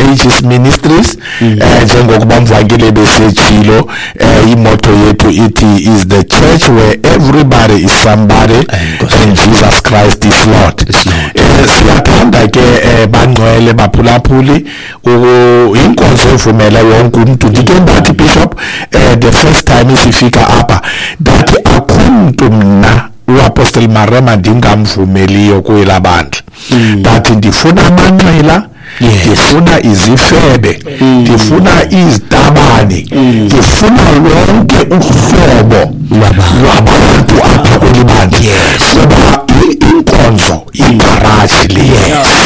Aegis Ministries njengokuba mvangile besechilo imoto yethu ithi is the church where everybody is somebody and Jesus Christ is Lord. Siyathanda ke bangcwele baphulaphuli inkonzo evumela wonke umuntu. Ndike ndathi Bishop the first time isifika apha that akhuntu mna uApostle Marema ndingamvumeliyo kuyilabandla that ndifuna amanqila ndifuna izifebe ndifuna izitabane ndifuna lonke uhlobo lwabantu apha kwelibandla kuba inkonzo igaraji le